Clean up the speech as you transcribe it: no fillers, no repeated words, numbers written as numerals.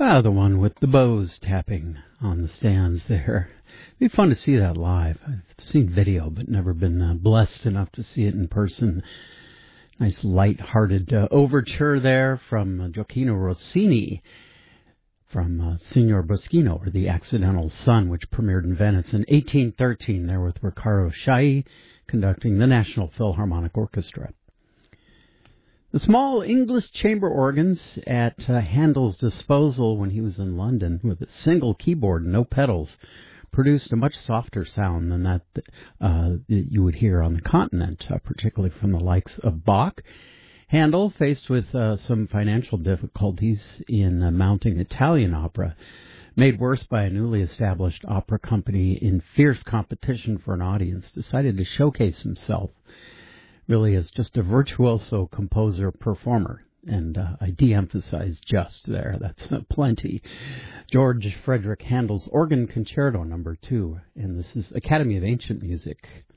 The one with the bows tapping on the stands there. It'd be fun to see that live. I've seen video, but never been blessed enough to see it in person. Nice light-hearted overture there from Gioacchino Rossini from Signor Boschino, or The Accidental Son, which premiered in Venice in 1813 there with Riccardo Chailly conducting the National Philharmonic Orchestra. The small English chamber organs at Handel's disposal when he was in London with a single keyboard and no pedals produced a much softer sound than that you would hear on the continent, particularly from the likes of Bach. Handel, faced with some financial difficulties in mounting Italian opera, made worse by a newly established opera company in fierce competition for an audience, decided to showcase himself really as just a virtuoso composer-performer. And I de-emphasize just there. That's plenty. George Frederick Handel's Organ Concerto No. 2. And this is Academy of Ancient Music